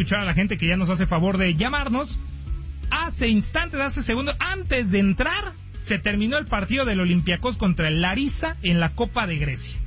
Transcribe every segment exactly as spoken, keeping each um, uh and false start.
escuchar a la gente que ya nos hace favor de llamarnos. Hace instantes, hace segundos, antes de entrar, se terminó el partido del Olympiacos contra el Larissa en la Copa de Grecia.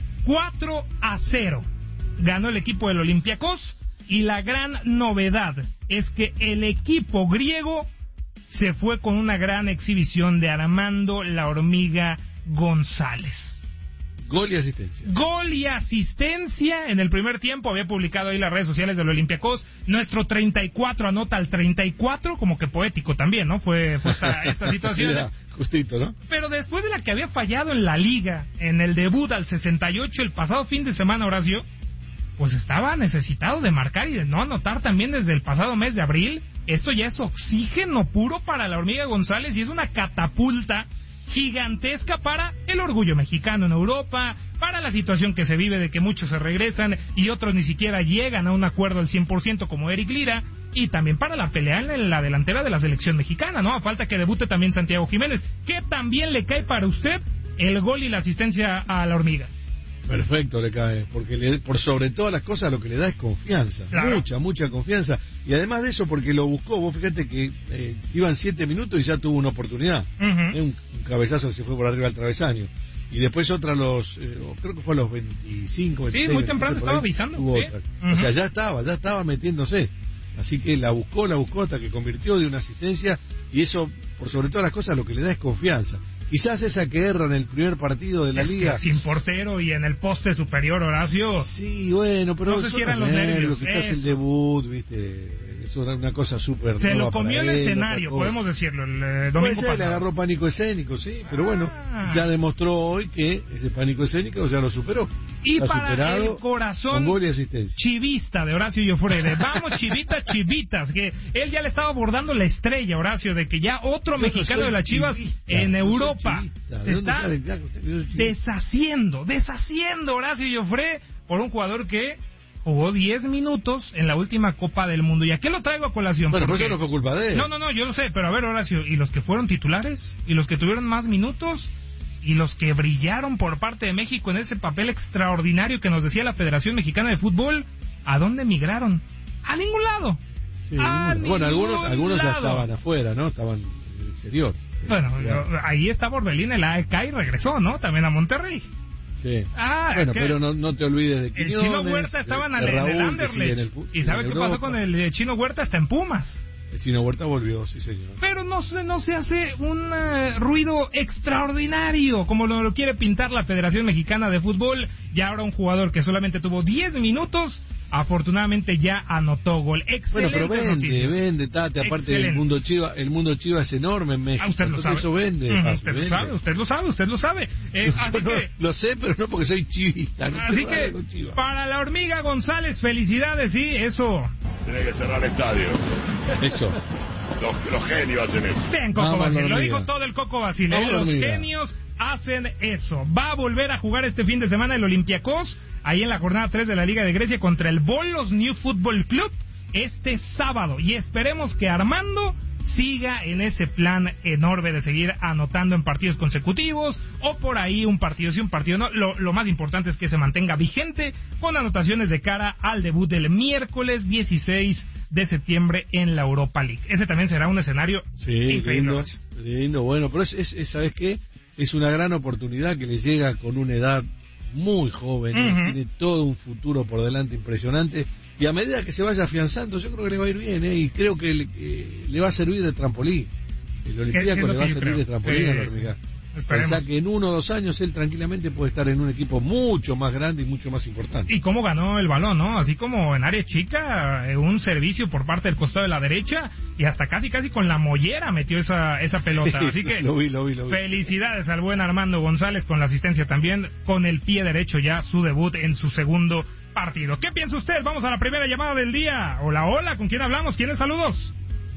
cuatro a cero ganó el equipo del Olympiacos, y la gran novedad es que el equipo griego se fue con una gran exhibición de Armando La Hormiga González. Gol y asistencia. Gol y asistencia en el primer tiempo. Había publicado ahí las redes sociales del Olympiacos. Nuestro treinta y cuatro anota al treinta y cuatro, como que poético también, ¿no? Fue, fue esta, esta situación. Ya, justito, ¿no? Pero después de la que había fallado en la liga, en el debut al sesenta y ocho el pasado fin de semana, Horacio, pues estaba necesitado de marcar y de no anotar también desde el pasado mes de abril. Esto ya es oxígeno puro para La Hormiga González y es una catapulta gigantesca para el orgullo mexicano en Europa, para la situación que se vive de que muchos se regresan y otros ni siquiera llegan a un acuerdo al cien por ciento como Eric Lira, y también para la pelea en la delantera de la selección mexicana, ¿no? A falta que debute también Santiago Jiménez, que también le cae para usted el gol y la asistencia a La Hormiga. Perfecto, le cae, porque le, por sobre todas las cosas lo que le da es confianza, claro. mucha, mucha confianza, y además de eso porque lo buscó, vos fíjate que eh, iban siete minutos y ya tuvo una oportunidad, Uh-huh. eh, un, un cabezazo que se fue por arriba del travesaño, y después otra a los, eh, creo que fue a los veinticinco, veintiséis, Sí, muy temprano veintiséis, estaba avisando. tuvo ¿Sí? otra. Uh-huh. O sea, ya estaba, ya estaba metiéndose, así que la buscó, la buscó hasta que convirtió de una asistencia, y eso, por sobre todas las cosas, lo que le da es confianza. Quizás esa que erra en el primer partido de la es liga. Que sin portero y en el poste superior, Horacio. Sí, bueno, pero no sé si eran los nervios. Quizás eso. el debut, viste, eso era una cosa súper. Se lo comió el escenario, podemos decirlo, el eh, domingo ser, pasado. le agarró pánico escénico, sí, pero bueno, ah. ya demostró hoy que ese pánico escénico ya lo superó. Y lo para el corazón con gol y asistencia. chivista de Horacio Llofrede, vamos chivitas, chivitas, que él ya le estaba abordando la estrella, Horacio, de que ya otro Yo mexicano no de las Chivas chivista, en no Europa chivista. se está Sale, claro, usted, deshaciendo, deshaciendo Horacio Llofrede por un jugador que jugó diez minutos en la última Copa del Mundo. ¿Y a qué lo traigo a colación? Bueno, pero Porque... eso no fue culpa de él. No, no, no, yo lo sé, pero a ver, Horacio, ¿y los que fueron titulares? ¿Y los que tuvieron más minutos? ¿Y los que brillaron por parte de México en ese papel extraordinario que nos decía la Federación Mexicana de Fútbol? ¿A dónde migraron? A ningún lado. Sí, a ningún... Bueno, algunos, algunos ya lado. estaban afuera, ¿no? Estaban en el exterior. Bueno, yo, ahí está Orbelín, el A E K, y regresó, ¿no? También a Monterrey. Sí. Ah, bueno, ¿qué? pero no, no te olvides de Quiñones. El Chino Huerta estaba de, en, de Raúl, en el Anderlecht. ¿Y sabe qué Europa. pasó con el Chino Huerta? Está en Pumas. El Chino Huerta volvió, sí señor. Pero no se, no se hace un uh, ruido extraordinario como lo, lo quiere pintar la Federación Mexicana de Fútbol. Y ahora un jugador que solamente tuvo diez minutos, afortunadamente ya anotó gol. Excelente. Bueno, pero vende, noticias. vende, Tate, aparte Excelente. el mundo Chiva, el mundo Chiva es enorme en México. Ah, usted lo sabe. Eso vende, Uh-huh, paso, usted vende. lo sabe, usted lo sabe, usted lo sabe. Eh, así no, que... Lo sé, pero no porque soy chivista. No Así que, para La Hormiga González, felicidades, sí, eso. Tiene que cerrar el estadio. Eso. Los, los genios hacen eso. Bien, Coco Vamos, Basile, lo hormiga. dijo todo el Coco Basile. Vamos, Los hormiga. genios hacen eso. Va a volver a jugar este fin de semana el Olympiacos, ahí en la jornada tres de la Liga de Grecia, contra el Volos New Football Club, este sábado. Y esperemos que Armando siga en ese plan enorme de seguir anotando en partidos consecutivos, o por ahí un partido sí, un partido no. Lo, lo más importante es que se mantenga vigente con anotaciones de cara al debut del miércoles dieciséis de septiembre en la Europa League. Ese también será un escenario Sí, increíble. lindo, lindo, bueno, pero es, es, es, ¿sabes qué? Es una gran oportunidad que le llega con una edad muy joven, Uh-huh. tiene todo un futuro por delante impresionante, y a medida que se vaya afianzando, yo creo que le va a ir bien, ¿eh? Y creo que le, eh, le va a servir de trampolín. El Olympiacos le va a servir de trampolín sí, a la Hormiga. Sí. Esperemos. Pensá que en uno o dos años él tranquilamente puede estar en un equipo mucho más grande y mucho más importante. Y cómo ganó el balón, ¿no? Así como en área chica, eh, un servicio por parte del costado de la derecha, y hasta casi casi con la mollera metió esa esa pelota. Sí, Así que lo vi, lo vi, lo vi. felicidades al buen Armando González con la asistencia también, con el pie derecho ya su debut en su segundo partido. ¿Qué piensa usted? Vamos a la primera llamada del día. Hola, hola, ¿con quién hablamos? ¿Quiénes saludos?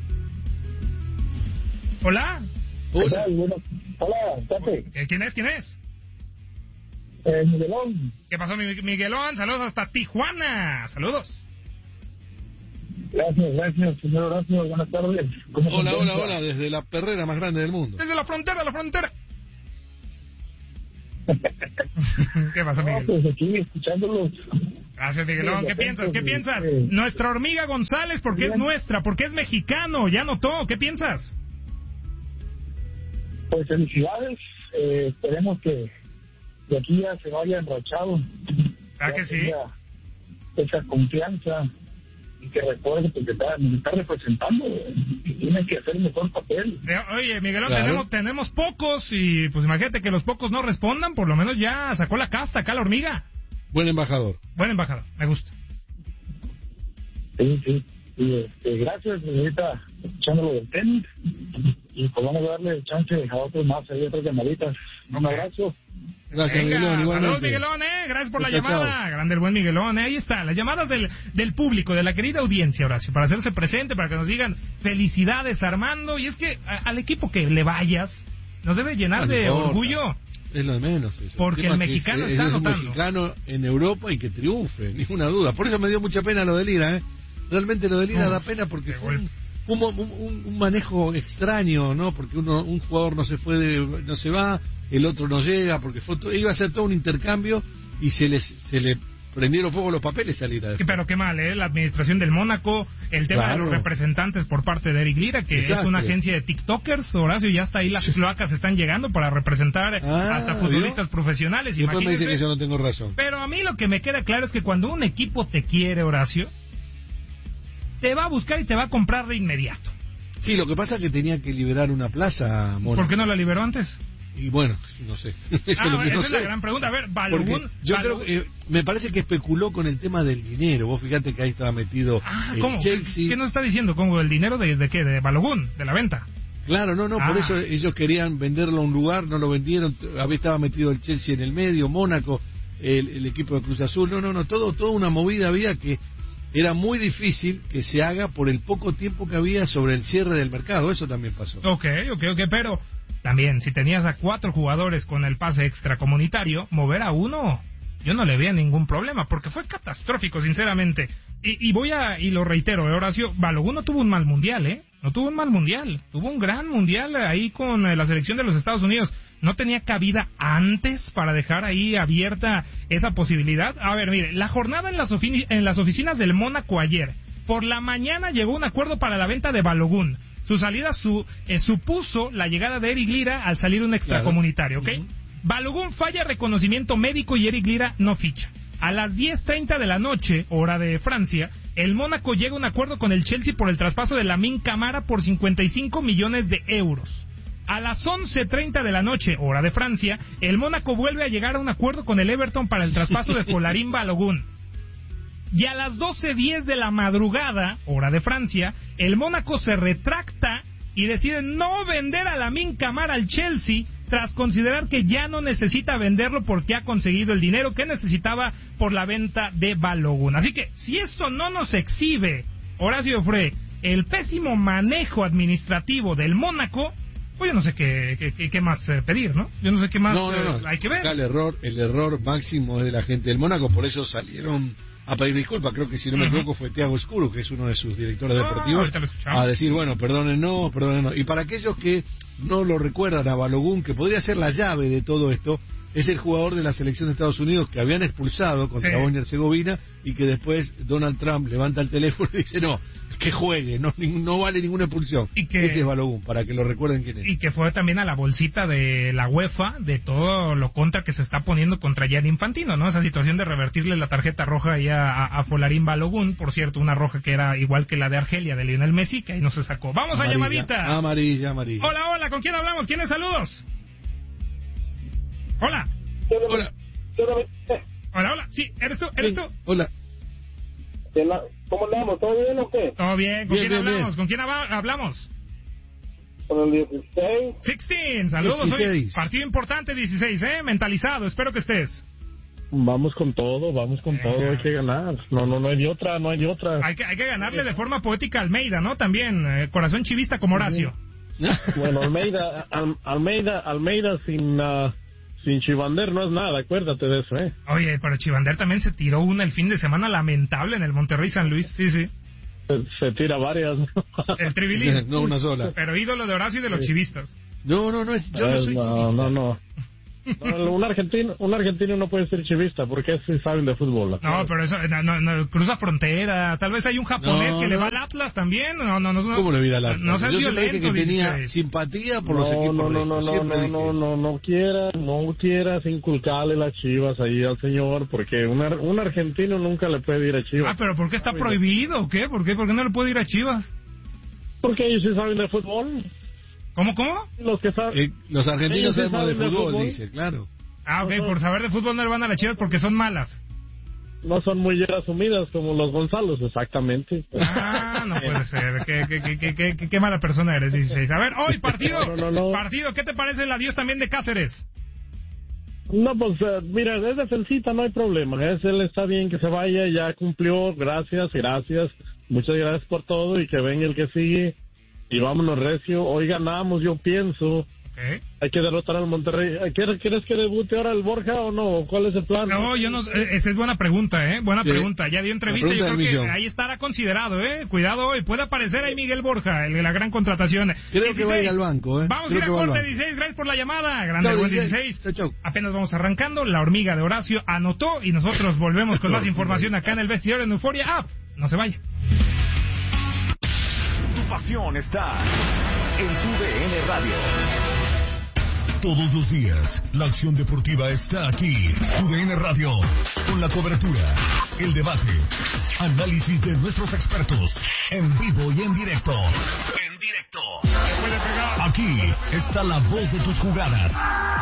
Hola. Hola. Bueno, hola, Tate. Eh, ¿Quién es? ¿Quién es? Eh, Miguelón. ¿Qué pasó, mi Miguelón? Saludos hasta Tijuana. Saludos. Gracias, gracias, señor Horacio. Buenas tardes. ¿Cómo Hola, se hola, encuentra? hola, desde la perrera más grande del mundo. Desde la frontera, la frontera. ¿Qué pasa, No, Miguel? pues aquí escuchándolos. Gracias, Miguelón. ¿Qué piensas? ¿Qué piensas? Sí. Nuestra hormiga González, porque es nuestra, porque es mexicano, ya notó. ¿Qué piensas? Pues felicidades, eh, esperemos que de aquí ya se vaya enrachado. ¿Ah, que sí? Esa confianza y que recuerde que está, nos está representando y tiene que hacer el mejor papel. Eh, Oye, Miguelón, Claro. tenemos, tenemos pocos y pues imagínate que los pocos no respondan, por lo menos ya sacó la casta acá la hormiga. Buen embajador. Buen embajador, me gusta. Sí, sí. Y este, gracias, ahorita escuchando lo del tenis y pues vamos a darle chance a otros más, hay otras llamaditas. Un Ok. abrazo. Gracias, Venga, Miguelón. saludos, Igualmente. Miguelón, eh. Gracias por la Chao, chao. llamada. Grande el buen Miguelón, eh. Ahí está, las llamadas del, del público, de la querida audiencia, Horacio, para hacerse presente, para que nos digan felicidades, Armando. Y es que a- al equipo que le vayas, nos debe llenar No, no de importa. orgullo. Es lo de menos eso. Porque tema el que es- mexicano es, está es un anotando. mexicano en Europa y que triunfe, ninguna duda. Por eso me dio mucha pena lo de Lira, ¿eh? Realmente lo de Lira Uf, da pena porque de fue un, golpe. un, mo- un- un manejo extraño, ¿no? Porque uno, un jugador no se fue, de- no se va, el otro no llega, porque fue to- iba a ser todo un intercambio y se les se le prendieron fuego los papeles a Lira. Que- Pero qué mal, ¿eh? La administración del Mónaco, el tema Claro. de los representantes por parte de Eric Lira, que Exacto. es una agencia de TikTokers, Horacio, ya está ahí, las cloacas están llegando para representar Ah, hasta futbolistas ¿vio? profesionales, Y después me dice imagínense. que yo no tengo razón. Pero a mí lo que me queda claro es que cuando un equipo te quiere, Horacio, te va a buscar y te va a comprar de inmediato. Sí, lo que pasa es que tenía que liberar una plaza, Mónaco. ¿Por qué no la liberó antes? Y bueno, no sé. Eso Ah, es lo que esa no es la sé. gran pregunta. A ver, Porque Balogun... yo Balogun- creo que eh, me parece que especuló con el tema del dinero. Vos fíjate que ahí estaba metido Ah, el ¿cómo? Chelsea. ¿Qué nos está diciendo? ¿Cómo? ¿El dinero de, de qué? ¿De Balogun? ¿De la venta? Claro, no, no, Ah. por eso ellos querían venderlo a un lugar, no lo vendieron. Había estaba metido el Chelsea en el medio, Mónaco, el, el equipo de Cruz Azul. No, no, no, todo, toda una movida había que era muy difícil que se haga por el poco tiempo que había sobre el cierre del mercado. Eso también pasó. Ok, ok, ok, pero también, si tenías a cuatro jugadores con el pase extracomunitario, mover a uno, yo no le veía ningún problema, porque fue catastrófico, sinceramente. Y, y voy a, y lo reitero, eh, Horacio, Balogun no tuvo un mal mundial, ¿eh? No tuvo un mal mundial, tuvo un gran mundial ahí con eh, la selección de los Estados Unidos. ¿No tenía cabida antes para dejar ahí abierta esa posibilidad? A ver, mire, la jornada en las, ofi- en las oficinas del Mónaco ayer, por la mañana llegó un acuerdo para la venta de Balogun. Su salida su, eh, supuso la llegada de Eric Lira al salir un extracomunitario, ¿ok? Ujú. Balogun falla reconocimiento médico y Eric Lira no ficha. A las diez treinta de la noche, hora de Francia, el Mónaco llega a un acuerdo con el Chelsea por el traspaso de Lamine Camara por cincuenta y cinco millones de euros. A las once treinta de la noche, hora de Francia, el Mónaco vuelve a llegar a un acuerdo con el Everton para el traspaso de Folarín Balogun. Y a las doce diez de la madrugada, hora de Francia, el Mónaco se retracta y decide no vender a Lamine Camara al Chelsea tras considerar que ya no necesita venderlo porque ha conseguido el dinero que necesitaba por la venta de Balogun. Así que, si esto no nos exhibe, Horacio Frey, el pésimo manejo administrativo del Mónaco, pues yo no sé qué, qué, qué más eh, pedir, ¿no? Yo no sé qué más No, no, eh, no. hay que ver. Acá el error, el error máximo es de la gente del Mónaco, por eso salieron a pedir disculpas. Creo que si no me Ujú. equivoco fue Thiago Escuro, que es uno de sus directores Ah, deportivos, ahorita lo escuchamos. a decir, bueno, perdónennos, perdónennos. Y para aquellos que no lo recuerdan a Balogun, que podría ser la llave de todo esto, es el jugador de la selección de Estados Unidos que habían expulsado contra Sí. Bosnia y Herzegovina y que después Donald Trump levanta el teléfono y dice, no, que juegue, no, ning- no vale ninguna expulsión. Y que- Ese es Balogun, para que lo recuerden quién es. Y que fue también a la bolsita de la UEFA de todo lo contra que se está poniendo contra Gianni Infantino, ¿no? Esa situación de revertirle la tarjeta roja ahí a, a, a Folarín Balogun, por cierto, una roja que era igual que la de Argelia, de Lionel Messi, que ahí no se sacó. ¡Vamos a Amarilla, llamadita! Amarilla, amarilla. Hola, hola, ¿con quién hablamos? ¿Quiénes saludos? Hola, Hola. hola, hola, sí, ¿eres tú? ¿Eres tú? Hola. ¿Cómo andamos? ¿Todo bien o qué? Todo bien, ¿con Bien, quién bien, hablamos? bien. ¿Con quién hab- hablamos? Con el dieciséis. Sixteen, saludos, hoy dieciséis. partido importante dieciséis, ¿eh? Mentalizado, espero que estés. Vamos con todo, vamos con todo, hay que ganar. No, no, no hay de otra, no hay de otra. Hay que, hay que ganarle de forma poética a Almeida, ¿no? También, eh, corazón chivista como Horacio. Bueno, Almeida, Al- Almeida, Almeida sin uh, sin Chivander no es nada, acuérdate de eso, ¿eh? Oye, pero Chivander también se tiró una el fin de semana lamentable en el Monterrey San Luis, sí, sí. Se, se tira varias. ¿no? El tribilín. No una sola. Pero ídolo de Horacio y de los chivistas. No, no, no, es, yo no Eh, soy no, chivista. no, no. No, un argentino, un argentino no puede ser chivista porque sí saben de fútbol. No, pero eso no, no, no, cruza frontera. Tal vez hay un japonés No, que no. le va al Atlas también. No, no, no. ¿Cómo le va al Atlas? No seas Yo siempre dije violento, que tenía dieciséis. simpatía por No, los equipos no, no, regios. no, no, Siempre no, dije no, eso. no, no quiera, no quieras inculcarle las Chivas ahí al señor, porque un, ar- un argentino nunca le puede ir a Chivas. Ah, pero ¿por qué está prohibido o qué? ¿Por qué? ¿Por qué no le puede ir a Chivas? Porque ellos sí saben de fútbol. ¿Cómo, cómo? Los que saben. Eh, los argentinos Ellos sí sabemos de saben de fútbol, fútbol. dice, claro. Ah, ok, por saber de fútbol no le van a las Chivas porque son malas. No son muy asumidas como los Gonzalos, exactamente. Ah, no puede ser. Qué, qué, qué, qué, qué, qué mala persona eres, dieciséis. A ver, hoy partido. No, no, no. Partido, ¿qué te parece el adiós también de Cáceres? No, pues eh, mira, es defensita, no hay problema. Es, él está bien que se vaya, ya cumplió. Gracias, gracias. Muchas gracias por todo y que venga el que sigue. Y vámonos recio. Hoy ganamos, yo pienso. Okay. Hay que derrotar al Monterrey. ¿Quieres, ¿Quieres que debute ahora el Borja o no? ¿Cuál es el plan? No, yo no. eh, Esa es buena pregunta, ¿eh? Buena Sí. pregunta. Ya dio entrevista. La Yo pregunta creo del que millón. ahí estará considerado, ¿eh? Cuidado hoy. Puede aparecer ahí Miguel Borja, el de la gran contratación. Creo que va a ir al banco, ¿eh? Vamos Creo a ir que a va al corte, banco. dieciséis. Gracias por la llamada. Grande Chau, buen dieciséis. dieciséis. Chau, chau. Apenas vamos arrancando. La hormiga de Horacio anotó y nosotros volvemos con más información acá en el vestidor en Euforia App. No se vaya. Tu pasión está en tu D N Radio. Todos los días, la acción deportiva está aquí. U D N Radio, con la cobertura, el debate, análisis de nuestros expertos, en vivo y en directo. En directo. Aquí está la voz de tus jugadas.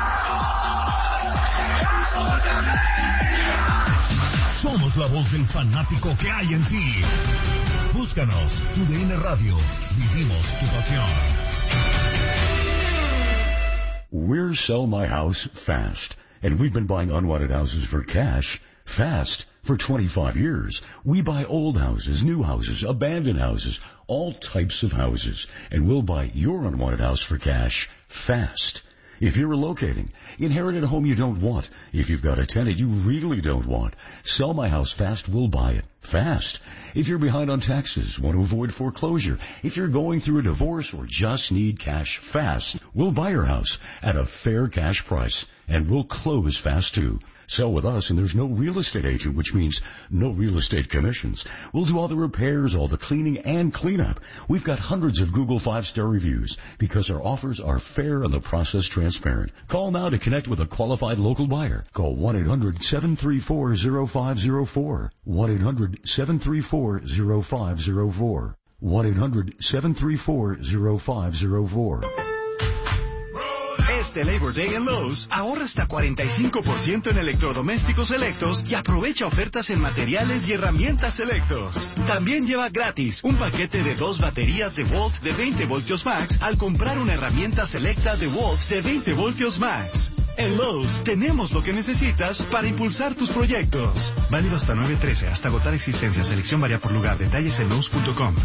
Somos la voz del fanático que hay en ti. Búscanos, U D N Radio. Vivimos tu pasión. We're Sell My House Fast, and we've been buying unwanted houses for cash fast for twenty-five years. We buy old houses, new houses, abandoned houses, all types of houses, and we'll buy your unwanted house for cash fast. If you're relocating, inherited a home you don't want, if you've got a tenant you really don't want, Sell My House Fast will buy it fast. If you're behind on taxes, want to avoid foreclosure, if you're going through a divorce or just need cash fast, we'll buy your house at a fair cash price, and we'll close fast too. Sell with us, and there's no real estate agent, which means no real estate commissions. We'll do all the repairs, all the cleaning, and cleanup. We've got hundreds of Google five-star reviews because our offers are fair and the process transparent. Call now to connect with a qualified local buyer. Call one eight hundred seven three four zero five zero four. one eight hundred seven three four zero five zero four. one eight hundred seven three four zero five zero four. Este Labor Day en Lowe's, ahorra hasta cuarenta y cinco por ciento en electrodomésticos selectos y aprovecha ofertas en materiales y herramientas selectos. También lleva gratis un paquete de dos baterías de Volt de veinte voltios max al comprar una herramienta selecta de Volt de veinte voltios max. En Lowe's tenemos lo que necesitas para impulsar tus proyectos. Válido hasta nueve trece, hasta agotar existencia. Selección varía por lugar. Detalles en Lowe's punto com.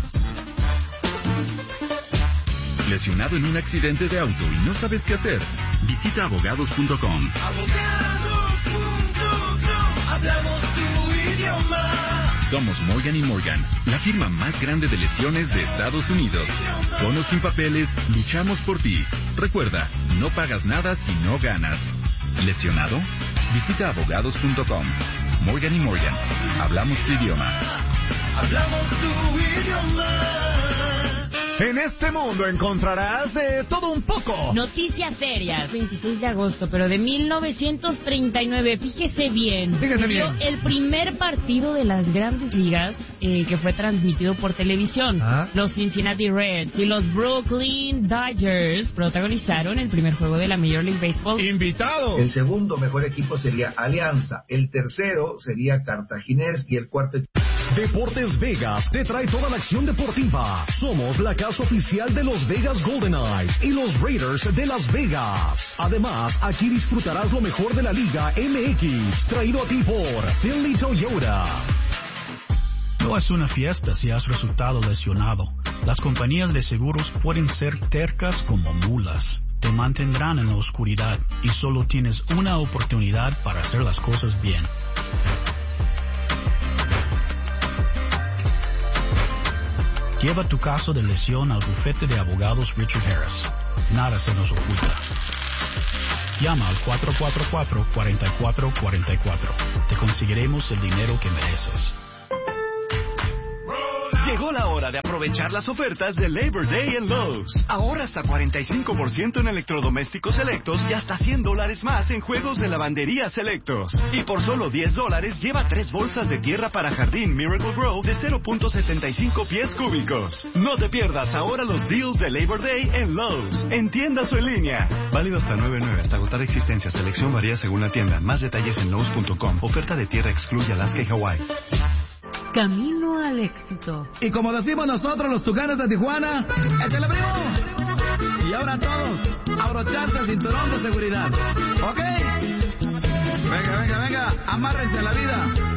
Lesionado en un accidente de auto y no sabes qué hacer, visita abogados punto com. abogados punto com, hablamos tu idioma. Somos Morgan y Morgan, la firma más grande de lesiones de Estados Unidos. Con o sin papeles, luchamos por ti. Recuerda, no pagas nada si no ganas. ¿Lesionado? Visita abogados punto com. Morgan y Morgan, hablamos tu idioma. Hablamos tu idioma. En este mundo encontrarás de todo un poco. Noticias serias. veintiséis de agosto, pero de mil novecientos treinta y nueve. Fíjese bien. Fíjese Se dio bien. el primer partido de las grandes ligas eh, que fue transmitido por televisión. Ah. Los Cincinnati Reds y los Brooklyn Dodgers protagonizaron el primer juego de la Major League Baseball. Invitado. El segundo mejor equipo sería Alianza, el tercero sería Cartaginés y el cuarto Deportes Vegas te trae toda la acción deportiva. Somos la casa oficial de los Vegas Golden Knights y los Raiders de Las Vegas. Además, aquí disfrutarás lo mejor de la Liga M X, traído a ti por Finley Toyota. No es una fiesta si has resultado lesionado. Las compañías de seguros pueden ser tercas como mulas. Te mantendrán en la oscuridad y solo tienes una oportunidad para hacer las cosas bien. Lleva tu caso de lesión al bufete de abogados Richard Harris. nada se nos oculta. Llama al cuatro cuatro cuatro, cuatro cuatro cuatro cuatro. Te conseguiremos el dinero que mereces. Llegó la hora de aprovechar las ofertas de Labor Day en Lowe's. Ahorra hasta cuarenta y cinco por ciento en electrodomésticos selectos y hasta cien dólares más en juegos de lavandería selectos. Y por solo diez dólares lleva tres bolsas de tierra para jardín Miracle Grow de cero punto setenta y cinco pies cúbicos. No te pierdas ahora los deals de Labor Day en Lowe's, en tiendas o en línea. Válido hasta nueve nueve hasta agotar existencia. Selección varía según la tienda. Más detalles en Lowe's punto com. Oferta de tierra excluye Alaska y Hawái. Camino al éxito. Y como decimos nosotros los Tucanes de Tijuana, ¡échale, primo! Y ahora todos, abrocharse el cinturón de seguridad. ¿Ok? Venga, venga, venga, amárrense a la vida.